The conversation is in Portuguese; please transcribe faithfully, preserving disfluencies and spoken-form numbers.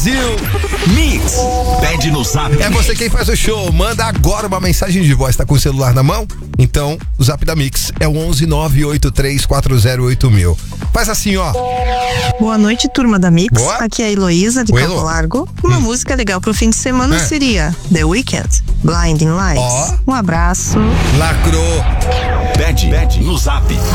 Brasil. Mix, pede no zap. É você quem faz o show. Manda agora uma mensagem de voz. Tá com o celular na mão? Então, o zap da Mix é o onze nove oito três quatro zero oito mil. Faz assim, ó. Boa noite, turma da Mix. Boa. Aqui é a Heloísa, de Oi, Campo Elo. Largo. Uma Hum. música legal pro fim de semana É. seria The Weeknd, Blinding Lights. Ó. Um abraço. Lacrou. Pede, pede no zap.